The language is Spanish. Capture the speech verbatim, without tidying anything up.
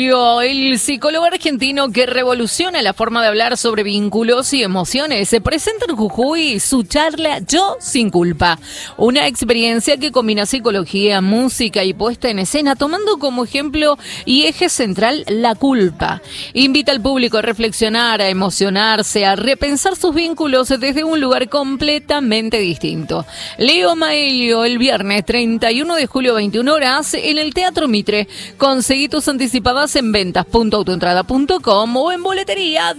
Maelio, el psicólogo argentino que revoluciona la forma de hablar sobre vínculos y emociones, se presenta en Jujuy su charla Yo sin culpa, una experiencia que combina psicología, música y puesta en escena, tomando como ejemplo y eje central la culpa. Invita al público a reflexionar, a emocionarse, a repensar sus vínculos desde un lugar completamente distinto. Leo Maelio, el viernes treinta y uno de julio, veintiuna horas, en el Teatro Mitre. Conseguí tus anticipadas en ventas punto autoentrada punto com o en boletería